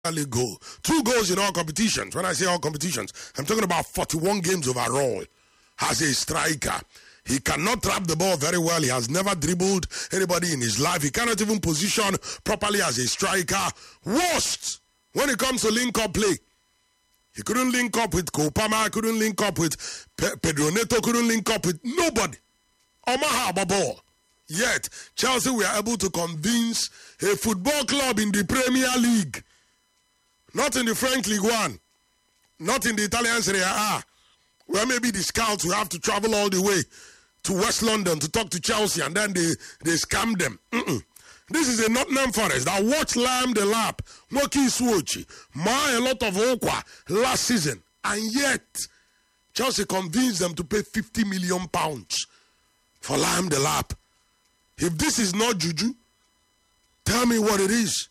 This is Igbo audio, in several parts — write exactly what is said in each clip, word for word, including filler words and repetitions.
goal. Two goals in all competitions. When I say all competitions, I'm talking about forty-one games overall. As a striker, he cannot trap the ball very well. He has never dribbled anybody in his life. He cannot even position properly as a striker. Worst when it comes to link-up play. He couldn't link up with Kopama, couldn't link up with Pe- Pedro Neto, couldn't link up with nobody. Omaha Babal. Yet, Chelsea were able to convince a football club in the Premier League, not in the French League One, not in the Italian Serie A, where maybe the scouts will have to travel all the way to West London to talk to Chelsea and then they, they scam them. Mm-mm. This is a Nottingham Forest that watched Lamb the Lap, Moki Swochi, Ma a lot of Okwa last season. And yet, Chelsea convinced them to pay fifty million pounds for Lamb the Lap. If this is not juju, tell me what it is.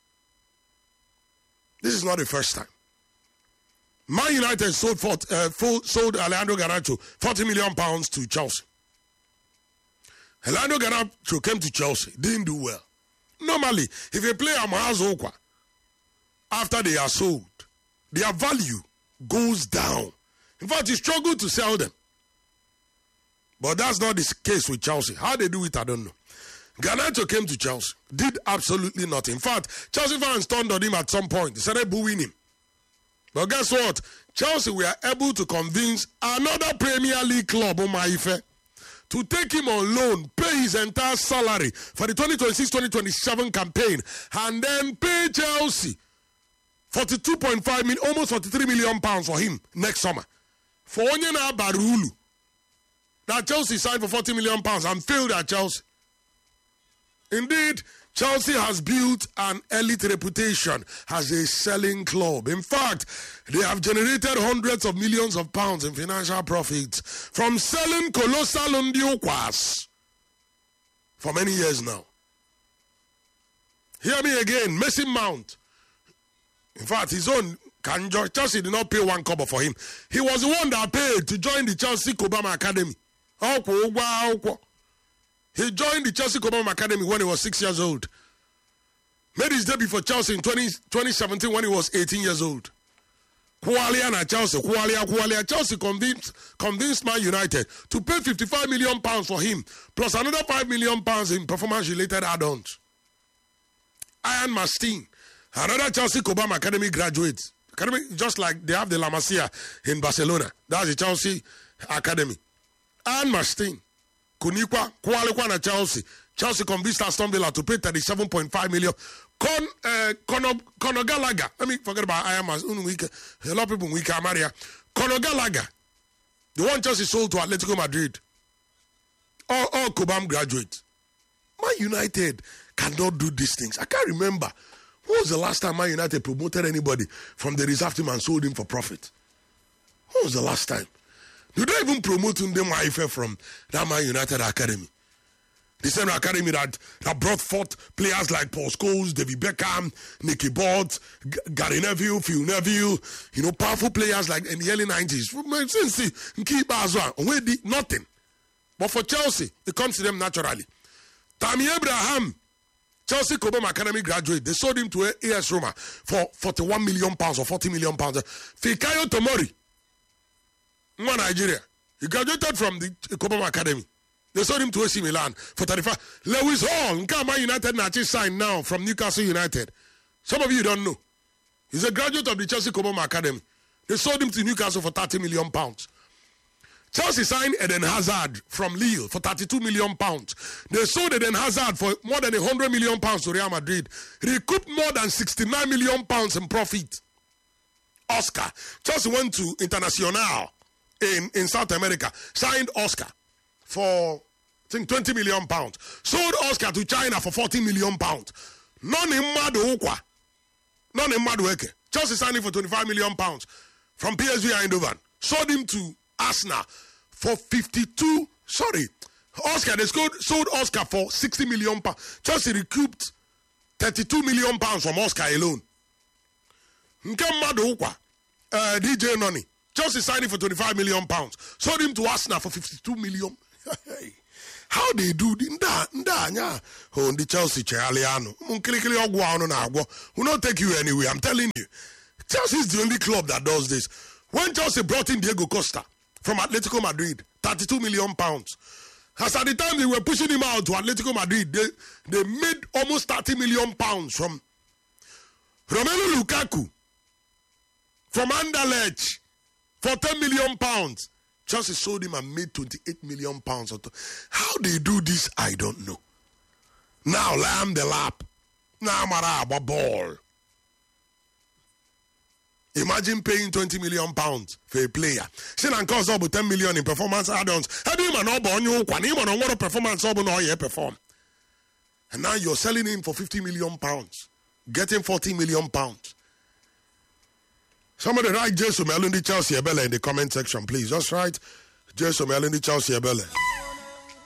This is not the first time. Man United sold, for, uh, sold Alejandro Garnacho forty million pounds to Chelsea. Alejandro Garnacho came to Chelsea, didn't do well. Normally, if a player has Okwa, after they are sold, their value goes down. In fact, you struggle to sell them. But that's not the case with Chelsea. How they do it, I don't know. Garnacho came to Chelsea, did absolutely nothing. In fact, Chelsea fans turned on him at some point. They started booing him. But guess what? Chelsea were able to convince another Premier League club, Omaife, to take him on loan, pay his entire salary for the twenty twenty-six twenty twenty-seven campaign, and then pay Chelsea forty-two point five million, almost forty-three million pounds for him next summer. For Onyena Barulu, that Chelsea signed for forty million pounds and failed at Chelsea. Indeed, Chelsea has built an elite reputation as a selling club. In fact, they have generated hundreds of millions of pounds in financial profits from selling colossal Ndiokwas for many years now. Hear me again, Mason Mount. In fact, his own Kanjo, Chelsea did not pay one kobo for him. He was the one that paid to join the Chelsea Cobham Academy. He joined the Chelsea Cobham Academy when he was six years old. Made his debut for Chelsea in twenty seventeen when he was eighteen years old. Kualia na Chelsea, Kualia, Kualia. Chelsea convinced, convinced Man United to pay fifty-five million pounds for him, plus another five million pounds in performance-related add-ons. Ian Mastin, another Chelsea Cobham Academy graduate. Academy, just like they have the La Masia in Barcelona. That's the Chelsea Academy. Ian Mastin. Kunikwa, Kualikwa na Chelsea. Chelsea convinced Aston Villa to pay thirty-seven point five million. Con, uh, Conor, Conor Gallagher. Let me forget about I am as a lot of people in Wika Maria. Conor Gallagher, the one Chelsea sold to Atletico Madrid. All, all Cobham graduates. Man United cannot do these things. I can't remember. When was the last time Man United promoted anybody from the reserve team and sold him for profit? When was the last time? You don't even promote them from that Man United Academy. The same academy that, that brought forth players like Paul Scholes, David Beckham, Nicky Butt, G- Gary Neville, Phil Neville, you know, powerful players like in the early nineties. Nothing. But for Chelsea, it comes to them naturally. Tammy Abraham, Chelsea Cobham Academy graduate, they sold him to A S Roma for forty-one million pounds or forty million pounds. Fikayo Tomori, One Nigeria. He graduated from the Cobham Academy. They sold him to A C Milan for thirty-five. Lewis Hall, Nkama United Nachi signed now from Newcastle United. Some of you don't know. He's a graduate of the Chelsea Cobham Academy. They sold him to Newcastle for thirty million pounds. Chelsea signed Eden Hazard from Lille for thirty-two million pounds. They sold Eden Hazard for more than one hundred million pounds to Real Madrid. Recouped more than sixty-nine million pounds in profit. Oscar. Chelsea went to Internacional in, in South America. Signed Oscar for, I think, twenty million pounds. Sold Oscar to China for forty million pounds. None in Madu Ukwa. None in Madu Eke. Chelsea signed him for twenty-five million pounds from P S V Eindhoven. Sold him to Arsenal for fifty-two. Sorry. Oscar, they sold, sold Oscar for sixty million pounds. Chelsea recouped thirty-two million pounds from Oscar alone. Nkam Madu Ukwa. Uh, D J Noni. Chelsea signed him for twenty-five million pounds. Sold him to Arsenal for fifty-two million. How they do nda nda anya on the Chelsea Chaliano. Munkilikili ogwa na agwo. Will not take you anywhere. I'm telling you. Chelsea is the only club that does this. When Chelsea brought in Diego Costa from Atletico Madrid, thirty-two million pounds. As at the time they were pushing him out to Atletico Madrid, they, they made almost thirty million pounds from Romelu Lukaku, from Anderlecht, for ten million pounds. Chelsea sold him and made twenty-eight million pounds. How they do this, I don't know. Now, lamb the lap. Now, maraba ball. Imagine paying twenty million pounds for a player. Sin and cost up ten million in performance add-ons. How do you man on you? Can you man on what performance up no you perform? And now you're selling him for fifty million pounds, getting forty million pounds. Somebody write Jason Melody Chelsea Bella in the comment section, please. Just write Jason Melody Chelsea Bella.